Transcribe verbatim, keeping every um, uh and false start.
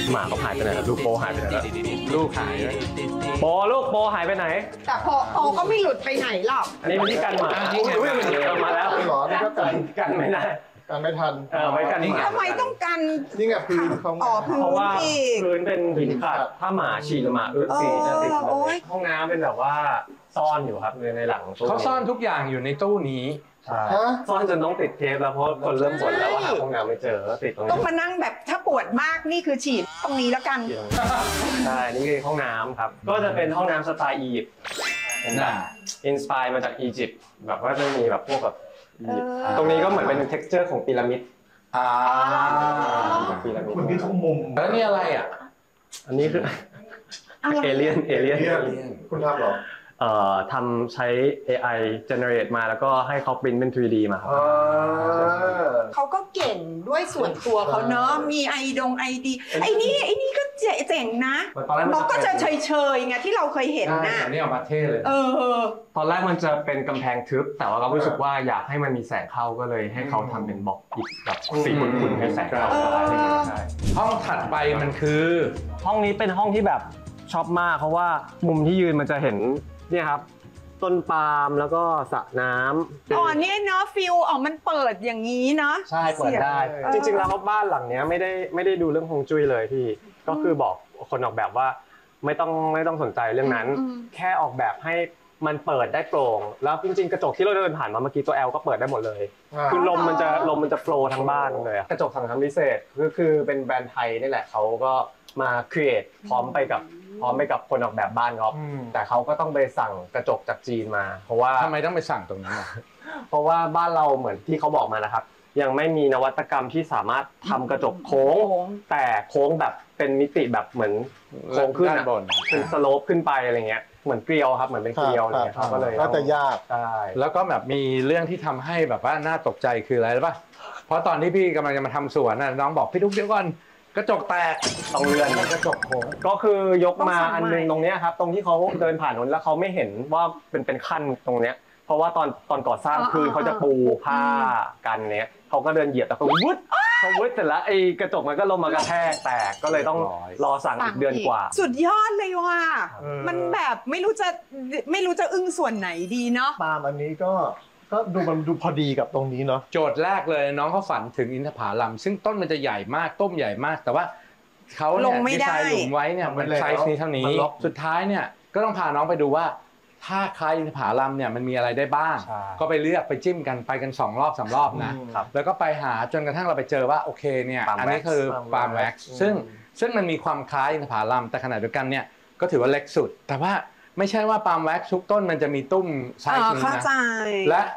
หมาเขาหายไปไหนแล้วลูกโปหายไปไหนแล้วลูกหายเลยโปลูกโปหายไปไหนแต่พอโอก็ไม่หลุดไปไหนหรอกอันนี้เป็นที่กันหมาที่ไงมาแล้วหรอนี่ก็กันกันไม่ได้กันไม่ทันเออไม่กันหมาทำไมต้องกันนี่ไงพื้นเขาอ๋อพื้เพราะว่าอีกพื้นเป็นหินขัดถ้าหมาฉี่หรือหมาอึสีจะติดเออโอ๊ยห้องน้ำเป็นแบบว่าซ่อนอยู่ครับในในหลังตู้เขาซ่อนทุกอย่างอยู่ในตู้นี้ใช่ฮะซ่อนจนต้องติดเทปแล้วเพราะคนเริ่มบ่นแล้วว่าหาห้องน้ำไม่เจอก็ติดตรงต้องนี้มานั่งแบบถ้าปวดมากนี่คือฉีดตรงนี้แล้วกันใช่นี่คือห้องน้ำครับ ก็จะเป็นห้องน้ำสไตล์อียิปต์เป็นแบบอินสปายมาจากอียิปต์แบบว่าจะมีแบบพวกแบบอียิปต์เออตรงนี้ก็เหมือนเป็น texture ของพีระมิดอ่าพีระมิดคุณที่ทุกมุมแล้วนี่อะไรอ่ะอันนี้คืออะไรเอเลียนเอเลียนคุณทำเหรอเอ่อทำใช้ เอ ไอ generate มาแล้วก็ให้เขาปริ้นเป็น ทรี ดี มาครับอ่าเขาก็เก่งด้วยส่วนตัวเขาเนอะมีไอดงไอดีไอ้นี่ไอ้นี่ก็เจ๋งนะตอนแรกบมัอน กก็จะเฉยเฉยๆไงที่เราเคยเห็นได้น่ะอันนี้ออกมาเท่เลยเออตอนแรกมันจะเป็นกำแพงทึบ แต่ว่าก็รู้สึกว่าอยากให้มันมีแสงเข้าก็เลยให้เขาทำเป็นบล็อกอิฐแบบสีขุ่นๆให้แสงเข้าเออใช่ห้องถัดไปมันคือห้องนี้เป็นห้องที่แบบชอบมากเพราะว่ามุมที่ยืนมันจะเห็นเนี่ยครับต้นปาล์มแล้วก็สระน้ำอ๋อเนี่ยเนาะฟิลอ๋อมันเปิดอย่างนี้เนาะใช่เปิดได้เออจริงๆแล้วบ้านหลังเนี้ยไม่ได้ไม่ได้ดูเรื่องฮวงจุ้ยเลยพี่ก็คือบอกคนออกแบบว่าไม่ต้องไม่ต้องสนใจเรื่องนั้นอืมแค่ออกแบบให้มันเปิดได้โปร่งแล้วจริงๆกระจกที่เราเดินผ่านมาเมื่อกี้ตัว L ก็เปิดได้หมดเลยอ่าคือลมมันจะลมมันจะโฟลว์ทั้งบ้านเลยอะกระจกสั่งทำพิเศษก็คือเป็นแบรนด์ไทยนี่แหละเขาก็มาครีเอทพร้อมไปกับพร้อมไปกับคนออกแบบบ้านเขาแต่เขาก็ต้องไปสั่งกระจกจากจีนมา เพราะว่าทำไมต้องไปสั่งตรงนั้นอ่ะเพราะว่าบ้านเราเหมือนที่เขาบอกมานะครับ ยังไม่มีนวัตกรรมที่สามารถทำกระจกโค้ง แต่โค้งแบบเป็นมิติแบบเหมือนโค้งขึ้นด้านอะบนเป็นสโลปขึ้นไปอะไรเงี้ยเหมือนเกลียวครับเหมือนเป็นเกลียวอะไรเงี้ยครับเขาก็เลยน่าจะยากใช่แล้วก็แบบมีเรื่องที่ทำให้แบบว่าน่าตกใจคืออะไรรู้ป่ะเพราะตอนที่พี่กำลังจะมาทำสวนน่ะน้องบอกพี่ทุกเดี๋ยวก่อนกระจกแตกต้องเลื่อนกระจกโค้งก็คือยกมาต้องสั่งอันหนึงใหม่ตรงเนี้ยครับตรงที่เขาเดินผ่านนู้นแล้วเขาไม่เห็นว่าเป็นเป็นขั้นตรงเนี้ยเพราะว่าตอนตอนก่อสร้างคือเขาจะปูผ้ากันเนี้ยเขาก็เดินเหยียบแต่เขาวุดเขาวุดเสร็จแล้วไอ้กระจกมันก็ลงมากระแทกแตกก็เลยต้องรอสั่งอีกเดือนกว่าสุดยอดเลยว่ะเออมันแบบไม่รู้จะไม่รู้จะอึ้งส่วนไหนดีเนาะปาล์มอันนี้ก็ก็ดูมันดูพอดีกับตรงนี้เนาะโจทย์แรกเลยน้องเขาฝันถึงอินทผลัมซึ่งต้นมันจะใหญ่มากต้มใหญ่มาก แต่ว่าเขาลเนี่ยงไม่ดีได้ไซน์หลุมไว้เนี่ยมันไซส์นี้เท่านี้มันล็อกสุดท้ายเนี่ยก็ต้องพาน้องไปดูว่า ถ้าคล้ายอินทผลัมเนี่ยมันมีอะไรได้บ้างใช่ก็ไปเลือกไปจิ้มกันไปกันสองรอบสามรอบนะครับ แล้วก็ไปหาจนกระทั่งเราไปเจอว่าโอเคเนี่ย Palm อันนี้ wax คือปาล์ม Palm แว็ก wax ซ์ซึ่งซึ่งมันมีความคล้ายอินทผลัมแต่ขณะเดียวกันเนี่ยก็ถือว่าเล็กสุด แต่ว่าไม่ใช่ว่าปาล์มแว็กซ์ทุกต้นมันจะมีตุ้มไซเอส์อนี้เข้านะใจและ